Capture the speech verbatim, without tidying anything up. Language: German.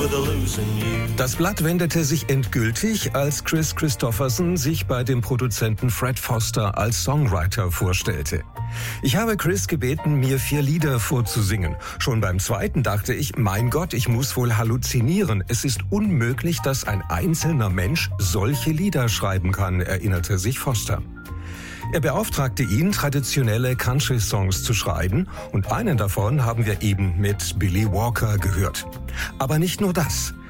with a losing you. Das Blatt wendete sich endgültig, als Kris Kristofferson sich bei dem Produzenten Fred Foster als Songwriter vorstellte. Ich habe Kris gebeten, mir vier Lieder vorzusingen. Schon beim zweiten dachte ich, mein Gott, ich muss wohl halluzinieren. Es ist unmöglich, dass ein einzelner Mensch solche Lieder schreiben kann, erinnerte sich Foster. Er beauftragte ihn, traditionelle Country-Songs zu schreiben, und einen davon haben wir eben mit Billy Walker gehört. Aber nicht nur das.